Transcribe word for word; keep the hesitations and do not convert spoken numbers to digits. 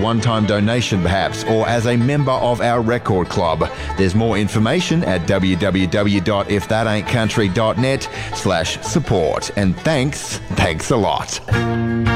one-time donation perhaps, or as a member of our record club. There's more information at w w w dot if that ain't country dot net slash support. And thanks, thanks a lot.